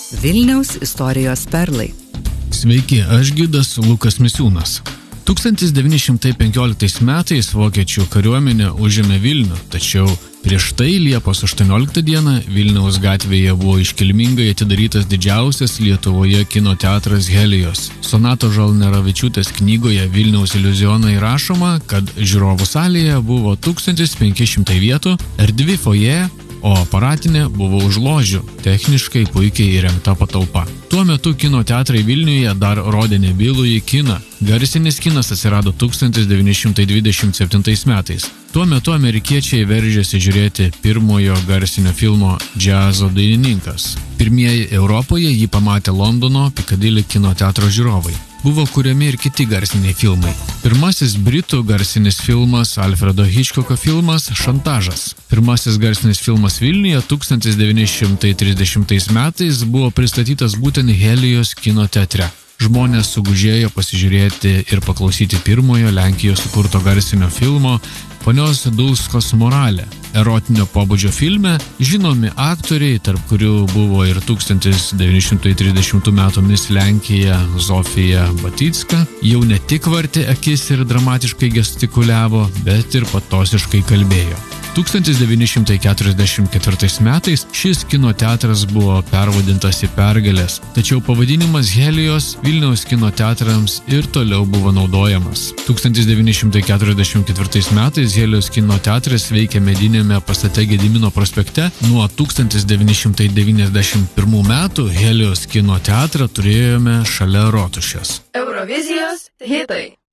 Vilniaus istorijos perlai. Sveiki, aš gidas Lukas Misiūnas. 1915 metais vokiečių kariuomenė užėmė Vilnių, tačiau prieš tai Liepos 18 dieną Vilniaus gatvėje buvo iškilmingai atidarytas didžiausias Lietuvoje kino teatras Helijos. Sonatos Žalneravičiūtės knygoje Vilniaus iliuzionai rašoma, kad žiūrovų salėje buvo 1500 vietų, erdvi fojė, o aparatinė buvo už ložių, techniškai puikiai įrengta patalpa. Tuo metu kino teatrai Vilniuje dar rodė nebylųjį kiną. Garsinis kinas atsirado 1927 metais. Tuo metu amerikiečiai veržėsi žiūrėti pirmojo garsinio filmo Džiazo dainininkas. Pirmieji Europoje jį pamatė Londono Piccadilly kino teatro žiūrovai. Buvo kuriami ir kiti garsiniai filmai. Pirmasis britų garsinis filmas Alfredo Hitchcocko filmas Šantažas. Pirmasis garsinis filmas Vilniuje 1930 metais buvo pristatytas būtent Helijos kino teatre. Žmonės sugužėjo pasižiūrėti ir paklausyti pirmojo Lenkijos sukurto garsinio filmo Ponios Dulskos moralė. Erotinio pobūdžio filme žinomi aktoriai, tarp kurių buvo ir 1930 metų Miss Lenkija Zofija Baticka, jau ne tik vartė akis ir dramatiškai gestikuliavo, bet ir patosiškai kalbėjo. 1944 metais šis kino teatras buvo pervadintas į Pergalės, tačiau pavadinimas Helijos Vilniaus kino teatrams ir toliau buvo naudojamas. 1944 metais Helijos kino teatras veikė medinėme pastate Gedimino prospekte. Nuo 1991 metų Helijos kino teatrą turėjome šalia rotušės. Eurovizijos hitai.